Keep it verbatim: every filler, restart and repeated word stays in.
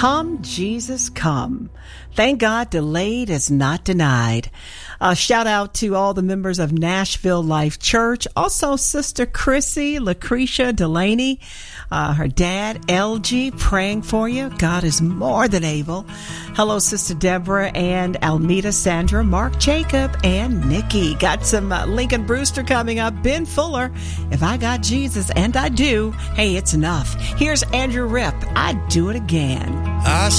Come, Jesus, come. Thank God delayed is not denied. Uh, shout out to all the members of Nashville Life Church. Also, Sister Chrissy, Lucretia Delaney, uh, her dad, L G, praying for you. God is more than able. Hello, Sister Deborah and Almeda Sandra, Mark Jacob, and Nikki. Got some uh, Lincoln Brewster coming up. Ben Fuller, If I Got Jesus, and I do, hey, it's enough. Here's Andrew Ripp, I'd Do It Again. I